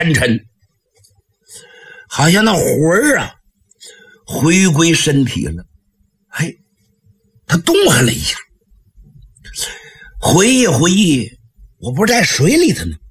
沉沉，好像那魂儿啊回归身体了。嘿，他动弹了一下，回忆回忆，我不是在水里头呢，